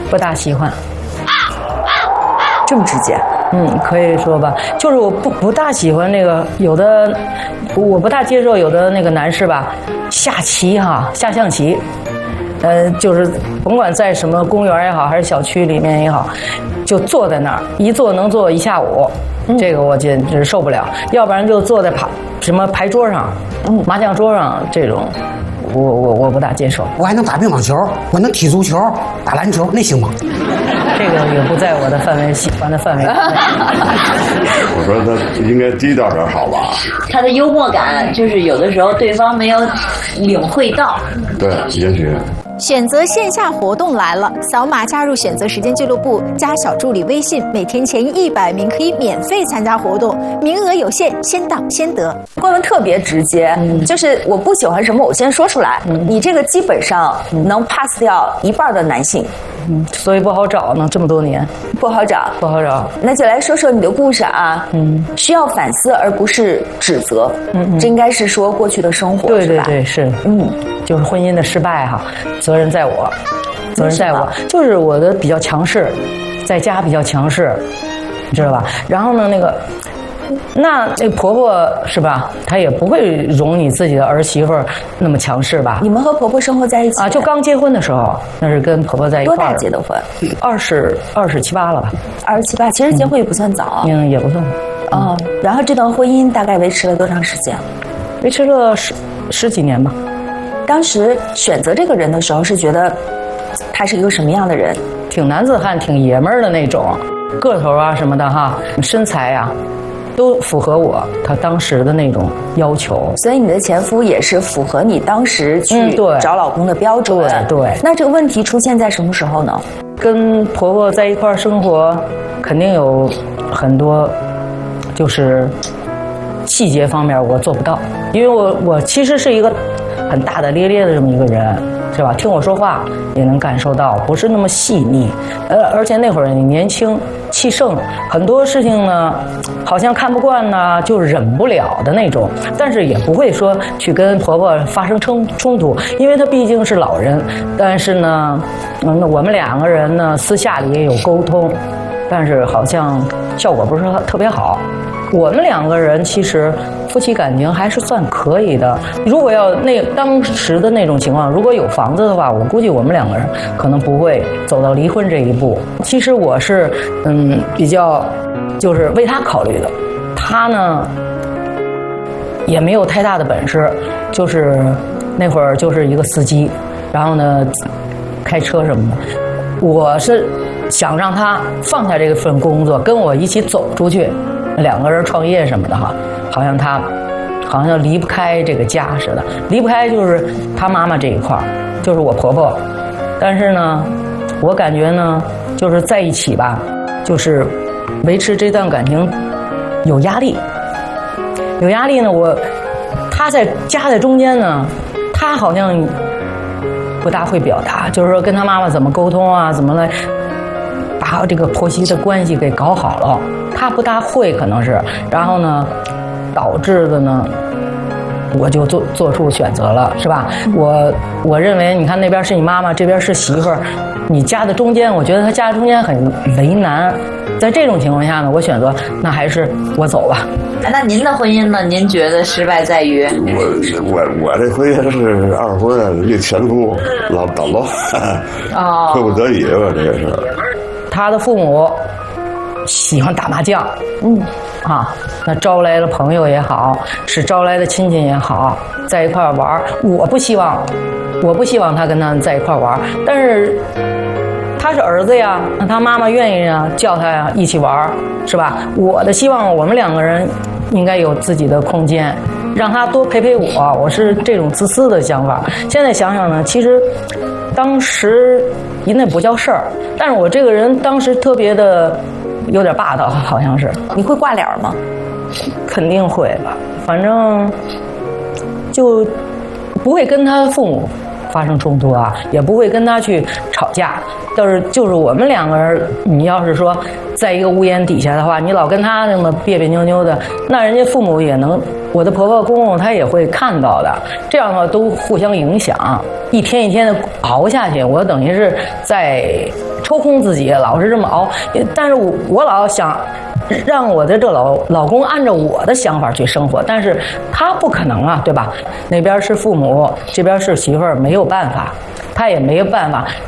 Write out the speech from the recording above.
不大喜欢。 这么直接？ 可以说吧，就是我不大喜欢那个有的，我不大接受有的那个男士吧，下象棋，就是甭管在什么公园也好，还是小区里面也好，就坐在那儿一坐能坐一下午，这个我简直受不了。要不然就坐在什么牌桌上，麻将桌上这种。我不大接受。 我还能打乒乓球，我能踢足球、打篮球，那行吗？ 这个也不在我的喜欢的范围内。 我说他应该低调点好吧？ 他的幽默感就是有的时候对方没有领会到。 对，也许。 选择线下活动来了，扫码加入选择时间俱乐部，加小助理微信，每天前100名可以免费参加活动，名额有限，先到先得。 慧文特别直接，就是我不喜欢什么，我先说出来。你这个基本上能 pass 掉一半的男性， 所以不好找呢，这么多年不好找。那就来说说你的故事啊，需要反思而不是指责，这应该是说过去的生活， 对对对，是，就是婚姻的失败哈，责任在我，就是我的比较强势，在家比较强势，你知道吧？然后呢，那婆婆是吧？她也不会容你自己的儿媳妇那么强势吧？ 你们和婆婆生活在一起啊？ 就刚结婚的时候，那是跟婆婆在一块儿。 多大结的婚 ？27、8了吧 ？27、8，其实结婚也不算早。 也不算。 然后这段婚姻大概维持了多长时间？ 维持了十几年吧。 当时选择这个人的时候，是觉得他是一个什么样的人？ 挺男子汉，挺爷们儿的那种，个头啊什么的哈，身材啊，都符合他当时的那种要求。 所以你的前夫也是符合你当时去找老公的标准。 对。 那这个问题出现在什么时候呢？ 跟婆婆在一块儿生活，肯定有很多，就是细节方面我做不到，因为我其实是一个很大大咧咧的这么一个人，是吧？听我说话也能感受到，不是那么细腻。而且那会儿你年轻气盛，很多事情呢，好像看不惯呢，就忍不了的那种。但是也不会说去跟婆婆发生冲突，因为她毕竟是老人。但是呢，我们2个人呢，私下里也有沟通，但是好像效果不是特别好。我们2个人其实夫妻感情还是算可以的。如果要当时的那种情况，如果有房子的话，我估计我们2个人可能不会走到离婚这一步。其实我是比较就是为他考虑的，他呢也没有太大的本事，就是那会儿就是一个司机，然后呢开车什么的。我是想让他放下这份工作，跟我一起走出去。2个人创业什么的哈，好像离不开这个家似的，离不开就是他妈妈这一块儿，就是我婆婆。但是呢，我感觉呢，就是在一起吧，就是维持这段感情有压力。呢，他夹在中间呢，他好像不大会表达，就是说跟他妈妈怎么沟通啊，怎么来把这个婆媳的关系给搞好了。他不大会，可能是，然后呢，导致的呢，我就做出选择了，是吧？我认为，你看那边是你妈妈，这边是媳妇儿，你夹在中间，我觉得他夹在中间很为难。在这种情况下呢，我选择那还是我走吧。 那您的婚姻呢？您觉得失败在于？ 我这婚姻是2婚，这前夫老捣乱，迫不得已吧，这个是。 他的父母喜欢打麻将，那招来了朋友也好，是招来的亲戚也好，在一块儿玩。我不希望他跟他们在一块儿玩，但是他是儿子呀，那他妈妈愿意啊，叫他呀一起玩，是吧？我的希望，我们2个人应该有自己的空间，让他多陪陪我。我是这种自私的想法。现在想想呢，其实当时那不叫事儿，但是我这个人当时特别的有点霸道，好像是。 你会挂脸吗？ 肯定会吧，反正就不会跟他父母发生冲突啊，也不会跟他去吵架。就是我们2个人，你要是说在一个屋檐底下的话，你老跟他那么别别扭扭的，那人家父母也能，我的婆婆公公他也会看到的。这样的话都互相影响，一天一天的熬下去，我等于是在抽空自己，老是这么熬。但是我老想让我的这老公按照我的想法去生活，但是他不可能啊，对吧？那边是父母，这边是媳妇儿，没有办法，他也没有办法。